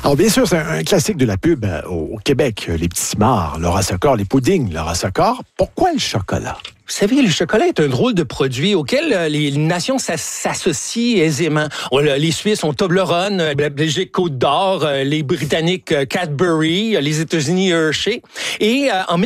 Alors, bien sûr, c'est un classique de la pub au Québec. Les petits cimards, Laura Socor, les puddings, Laura Socor. Pourquoi le chocolat? Vous savez, le chocolat est un drôle de produit auquel les nations s'associent aisément. Les Suisses ont Toblerone, la Belgique Côte d'Or, les Britanniques Cadbury, les États-Unis Hershey. Et en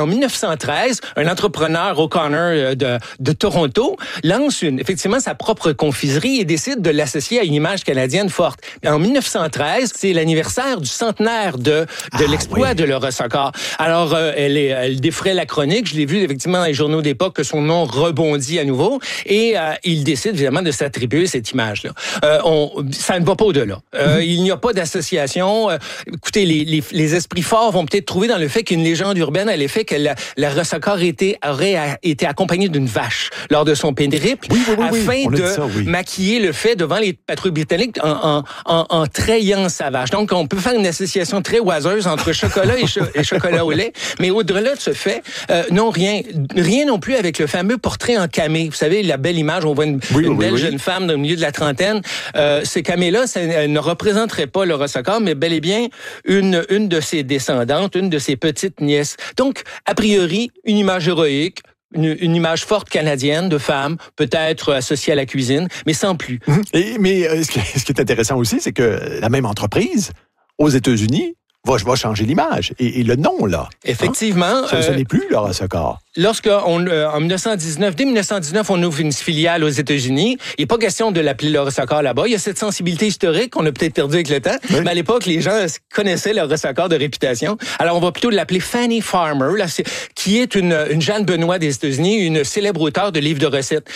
1913, un entrepreneur O'Connor de Toronto lance effectivement sa propre confiserie et décide de l'associer à une image canadienne forte. En 1913, c'est l'anniversaire du centenaire de l'exploit de Laura Socor. Alors, elle défraie la chronique. Je l'ai vu effectivement dans les journaux d'époque que son nom rebondit à nouveau et il décide évidemment de s'attribuer cette image-là. Ça ne va pas au-delà. Il n'y a pas d'association. Écoutez, les esprits forts vont peut-être trouver dans le fait qu'une légende urbaine a l'effet que la Socor aurait été accompagnée d'une vache lors de son périple afin de maquiller le fait devant les patrouilles britanniques en trayant sa vache. Donc, on peut faire une association très oiseuse entre chocolat et chocolat au lait, mais au-delà de ce fait, non, rien non plus avec le fameux portrait en camée. Vous savez, la belle image, on voit une belle jeune femme dans le milieu de la trentaine. Ce camée-là, elle ne représenterait pas Laura Socor, mais bel et bien une de ses descendantes, une de ses petites nièces. Donc, a priori, une image héroïque, une image forte canadienne de femme, peut-être associée à la cuisine, mais sans plus. Mais ce qui est intéressant aussi, c'est que la même entreprise, aux États-Unis, va changer l'image. Et le nom, là. Effectivement. Ce n'est plus Laura Socor. En 1919, dès 1919, on ouvre une filiale aux États-Unis. Il n'est pas question de l'appeler Laura Socor là-bas. Il y a cette sensibilité historique qu'on a peut-être perdue avec le temps. Oui. Mais à l'époque, les gens connaissaient Laura Socor de réputation. Alors, on va plutôt l'appeler Fanny Farmer, là, qui est une Jeanne Benoît des États-Unis, une célèbre auteure de livres de recettes,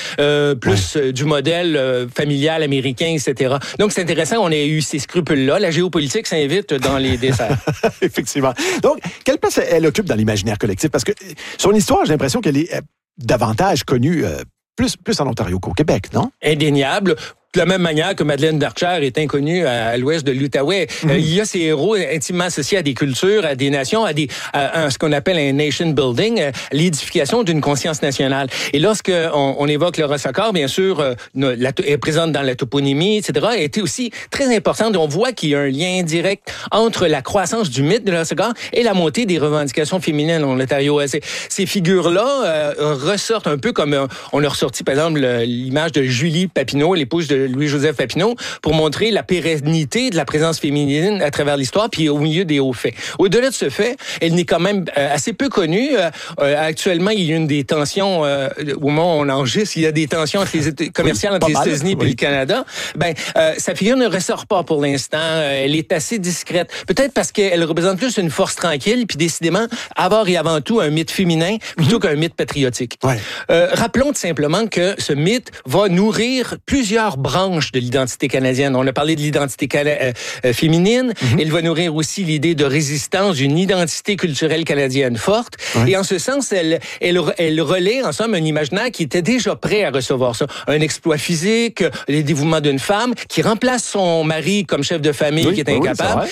du modèle familial américain, etc. Donc, c'est intéressant, on a eu ces scrupules-là. La géopolitique s'invite dans les desserts. Effectivement. Donc, quelle place elle occupe dans l'imaginaire collectif? Parce que son histoire, j'ai l'impression qu'elle est davantage connue plus en Ontario qu'au Québec, non? Indéniable. De la même manière que Madeleine d'Archer est inconnue à l'ouest de l'Outaouais. Il y a ces héros intimement associés à des cultures, à des nations, à ce qu'on appelle un nation building, l'édification d'une conscience nationale. Et lorsque on évoque Laura Socor, bien sûr, est présente dans la toponymie, etc., a été aussi très importante. On voit qu'il y a un lien direct entre la croissance du mythe de Laura Socor et la montée des revendications féminines en Ontario. Ces figures-là ressortent un peu comme on a ressorti, par exemple, l'image de Julie Papineau, l'épouse de Louis-Joseph Papineau, pour montrer la pérennité de la présence féminine à travers l'histoire, puis au milieu des hauts faits. Au-delà de ce fait, elle n'est quand même assez peu connue. Actuellement, il y a une des tensions, au moment où on enregistre, il y a des tensions commerciales entre les États-Unis et le Canada. Sa figure ne ressort pas pour l'instant. Elle est assez discrète. Peut-être parce qu'elle représente plus une force tranquille, puis décidément, avoir et avant tout un mythe féminin, plutôt qu'un mythe patriotique. Ouais. Rappelons tout simplement que ce mythe va nourrir plusieurs branches de l'identité canadienne. On a parlé de l'identité féminine. Elle va nourrir aussi l'idée de résistance d'une identité culturelle canadienne forte. Ouais. Et en ce sens, elle relaie en somme un imaginaire qui était déjà prêt à recevoir ça. Un exploit physique, les dévouements d'une femme qui remplace son mari comme chef de famille qui est incapable.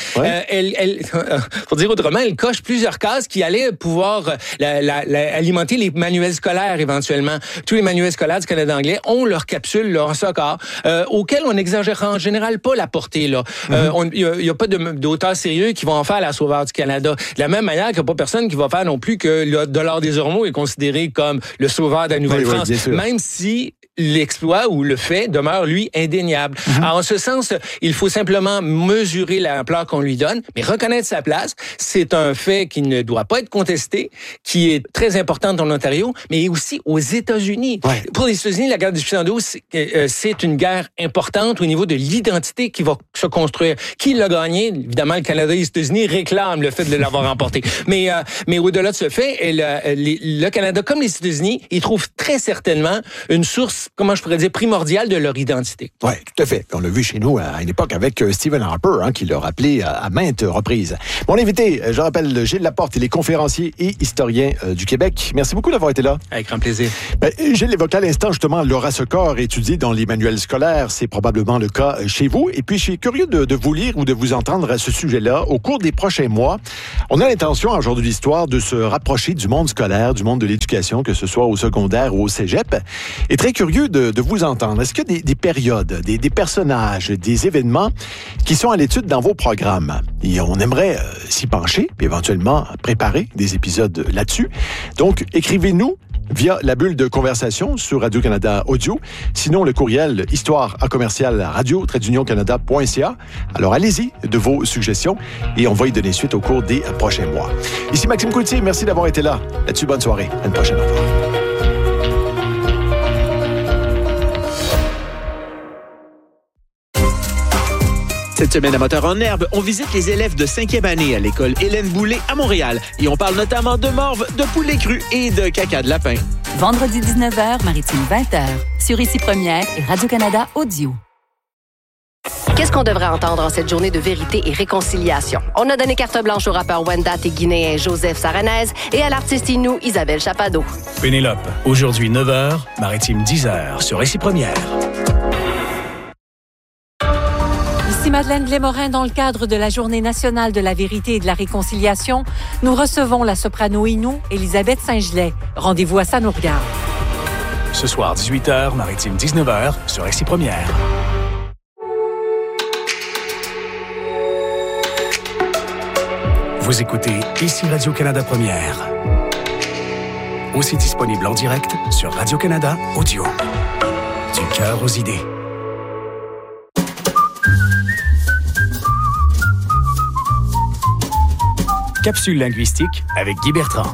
Pour dire autrement, elle coche plusieurs cases qui allaient pouvoir alimenter les manuels scolaires éventuellement. Tous les manuels scolaires du Canada anglais ont leur capsule, leur Socor, auquel on n'exagère en général pas la portée. Il n'y a pas d'auteurs sérieux qui vont en faire la Sauveur du Canada. De la même manière qu'il n'y a pas personne qui va faire non plus que le dollar des Ormeaux est considéré comme le sauveur de la Nouvelle-France. Même si l'exploit ou le fait demeure, lui, indéniable. Alors, en ce sens, il faut simplement mesurer l'ampleur qu'on lui donne, mais reconnaître sa place. C'est un fait qui ne doit pas être contesté, qui est très important dans l'Ontario, mais aussi aux États-Unis. Ouais. Pour les États-Unis, la guerre du 72, c'est une guerre importante au niveau de l'identité qui va se construire. Qui l'a gagné? Évidemment, le Canada et les États-Unis réclament le fait de l'avoir remporté. Mais au-delà de ce fait, le Canada, comme les États-Unis, ils trouvent très certainement une source, comment je pourrais dire, primordiale de leur identité. Oui, tout à fait. On l'a vu chez nous à une époque avec Stephen Harper, qui l'a rappelé à maintes reprises. Mon invité, je rappelle, Gilles Laporte, il est conférencier et historien du Québec. Merci beaucoup d'avoir été là. Avec grand plaisir. Gilles évoquait à l'instant, justement, Laura Socor étudiée dans les manuels scolaires. C'est probablement le cas chez vous. Et puis chez Curieux curieux de vous lire ou de vous entendre à ce sujet-là. Au cours des prochains mois, on a l'intention, à Jour de l'Histoire, de se rapprocher du monde scolaire, du monde de l'éducation, que ce soit au secondaire ou au cégep. Et très curieux de vous entendre. Est-ce qu'il y a des périodes, des personnages, des événements qui sont à l'étude dans vos programmes? Et on aimerait s'y pencher, puis éventuellement préparer des épisodes là-dessus. Donc, écrivez-nous via la bulle de conversation sur Radio-Canada Audio. Sinon, le courriel histoire@radio-canada.ca. Alors, allez-y de vos suggestions et on va y donner suite au cours des prochains mois. Ici Maxime Coutier, merci d'avoir été là. Là-dessus, bonne soirée. À une prochaine fois. Cette semaine à Moteur en Herbe, on visite les élèves de 5e année à l'école Hélène Boulay à Montréal. Et on parle notamment de morve, de poulet cru et de caca de lapin. Vendredi 19h, Maritime 20h, sur Ici Première et Radio-Canada Audio. Qu'est-ce qu'on devrait entendre en cette journée de vérité et réconciliation? On a donné carte blanche au rappeur Wendat et guinéen Joseph Saranez et à l'artiste Inou Isabelle Chapado. Pénélope, aujourd'hui 9h, Maritime 10h, sur Ici Première. Ici Madeleine Glémorin, dans le cadre de la Journée nationale de la vérité et de la réconciliation, nous recevons la soprano Inou, Elisabeth Saint-Gelais. Rendez-vous à Ça nous regarde. Ce soir, 18h, Maritime 19h, sur Ici Première. Vous écoutez Ici Radio-Canada Première. Aussi disponible en direct sur Radio-Canada Audio. Du cœur aux idées. Capsule linguistique avec Guy Bertrand.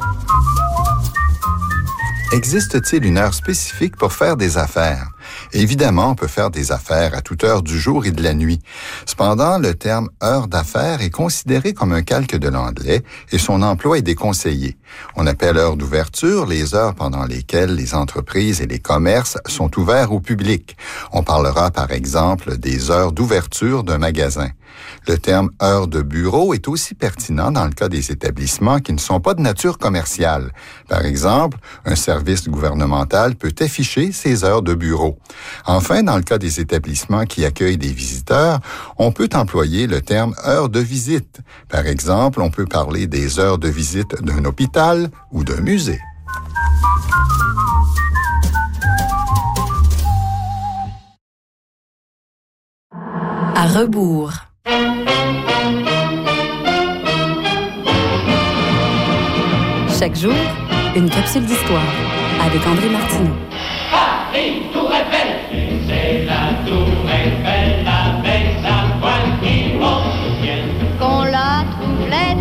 Existe-t-il une heure spécifique pour faire des affaires? Évidemment, on peut faire des affaires à toute heure du jour et de la nuit. Cependant, le terme « heure d'affaires » est considéré comme un calque de l'anglais et son emploi est déconseillé. On appelle heure d'ouverture les heures pendant lesquelles les entreprises et les commerces sont ouverts au public. On parlera par exemple des heures d'ouverture d'un magasin. Le terme « heure de bureau » est aussi pertinent dans le cas des établissements qui ne sont pas de nature commerciale. Par exemple, un service gouvernemental peut afficher ses heures de bureau. Enfin, dans le cas des établissements qui accueillent des visiteurs, on peut employer le terme « heure de visite ». Par exemple, on peut parler des heures de visite d'un hôpital ou d'un musée. À rebours. Chaque jour, une capsule d'histoire avec André Martineau. Paris, Tour Eiffel,